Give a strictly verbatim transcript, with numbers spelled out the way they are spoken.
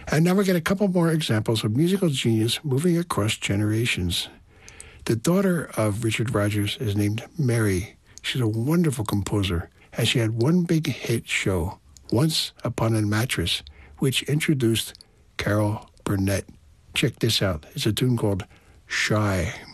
And now we get a couple more examples of musical genius moving across generations. The daughter of Richard Rodgers is named Mary. She's a wonderful composer, and she had one big hit show, Once Upon a Mattress, which introduced Carol Burnett. Check this out. It's a tune called Shy.